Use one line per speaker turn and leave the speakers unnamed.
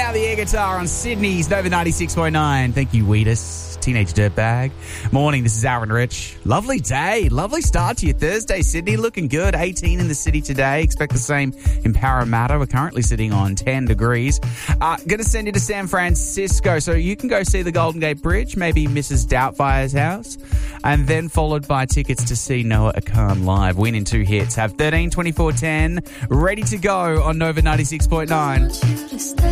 out the air guitar on Sydney's Nova 96.9. Thank you, Wheatus. Teenage Dirtbag. Morning, this is Aaron Rich. Lovely day. Lovely start to your Thursday, Sydney. Looking good. 18 in the city today. Expect the same in Parramatta. We're currently sitting on 10 degrees. Going to send you to San Francisco so you can go see the Golden Gate Bridge, maybe Mrs. Doubtfire's house, and then followed by tickets to see Noah Akan live. Win in 2 hits. Have 13, 24, 10 ready to go on Nova 96.9.